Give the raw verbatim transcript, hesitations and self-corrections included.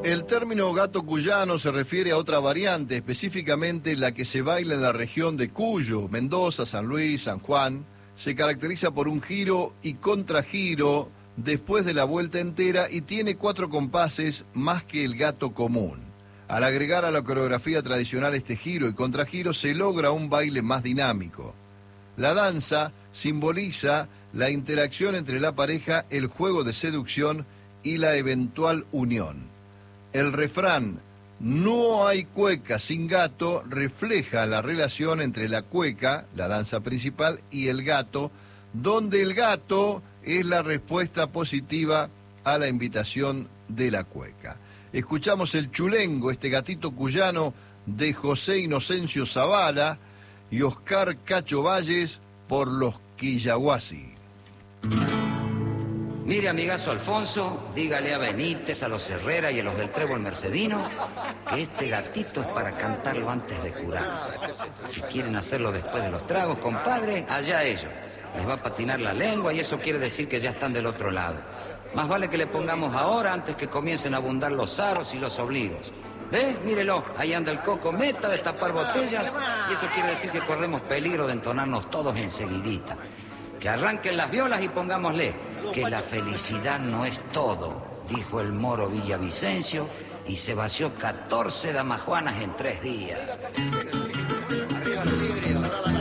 El término gato cuyano se refiere a otra variante, específicamente la que se baila en la región de Cuyo, Mendoza, San Luis, San Juan. Se caracteriza por un giro y contragiro después de la vuelta entera y tiene cuatro compases más que el gato común. Al agregar a la coreografía tradicional este giro y contragiro se logra un baile más dinámico. La danza simboliza la interacción entre la pareja, el juego de seducción y la eventual unión. El refrán "no hay cueca sin gato" refleja la relación entre la cueca, la danza principal, y el gato, donde el gato es la respuesta positiva a la invitación de la cueca. Escuchamos el chulengo, este gatito cuyano de José Inocencio Zavala y Oscar Cacho Valles por los Quillahuasi. Mire, amigazo Alfonso, dígale a Benítez, a los Herrera y a los del Trébol Mercedino que este gatito es para cantarlo antes de curarse. Si quieren hacerlo después de los tragos, compadre, allá ellos. Les va a patinar la lengua y eso quiere decir que ya están del otro lado. Más vale que le pongamos ahora antes que comiencen a abundar los aros y los obligos. ¿Ves? Mírelo, ahí anda el coco, meta a destapar botellas y eso quiere decir que corremos peligro de entonarnos todos enseguidita. Que arranquen las violas y pongámosle que la felicidad no es todo, dijo el moro Villavicencio y se vació catorce damajuanas en tres días.